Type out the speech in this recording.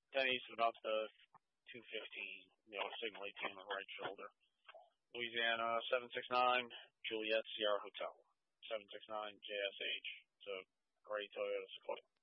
10 East about the 215, signal 18 on the right shoulder. Louisiana 769, Juliet Sierra Hotel, 769 JSH. It's a gray Toyota Sequoia.